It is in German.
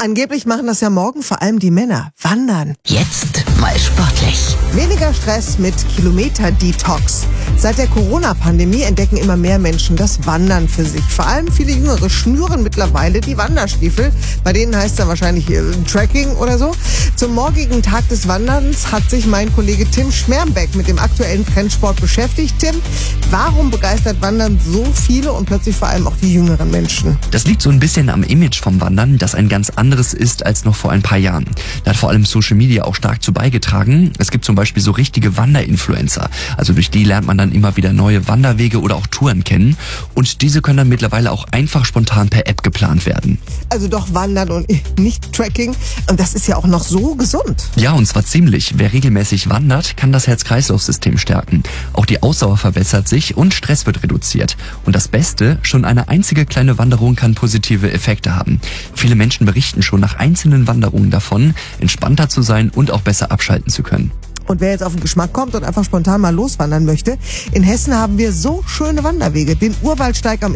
Angeblich machen das ja morgen vor allem die Männer. Wandern. Jetzt mal sportlich. Weniger Stress mit Kilometer-Detox. Seit der Corona-Pandemie entdecken immer mehr Menschen das Wandern für sich. Vor allem viele Jüngere schnüren mittlerweile die Wanderstiefel. Bei denen heißt es dann wahrscheinlich Trekking oder so. Zum morgigen Tag des Wanderns hat sich mein Kollege Tim Schmermbeck mit dem aktuellen Trendsport beschäftigt. Tim, warum begeistert Wandern so viele und plötzlich vor allem auch die jüngeren Menschen? Das liegt so ein bisschen am Image vom Wandern, das ein ganz anderes ist als noch vor ein paar Jahren. Da hat vor allem Social Media auch stark zu beigetragen. Es gibt zum Beispiel so richtige Wanderinfluencer. Also durch die lernt man dann immer wieder neue Wanderwege oder auch Touren kennen. Und diese können dann mittlerweile auch einfach spontan per App geplant werden. Also doch Wandern und nicht Trekking. Und das ist ja auch noch so gesund. Ja, und zwar ziemlich. Wer regelmäßig wandert, kann das Herz-Kreislauf-System stärken. Auch die Ausdauer verbessert sich und Stress wird reduziert. Und das Beste, schon eine einzige kleine Wanderung kann positive Effekte haben. Viele Menschen berichten schon nach einzelnen Wanderungen davon, entspannter zu sein und auch besser abschalten zu können. Und wer jetzt auf den Geschmack kommt und einfach spontan mal loswandern möchte, in Hessen haben wir so schöne Wanderwege. Den Urwaldsteig am